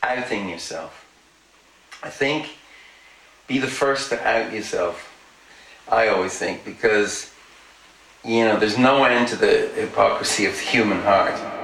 outing yourself. I think be the first to out yourself. I always think, because there's no end to the hypocrisy of the human heart.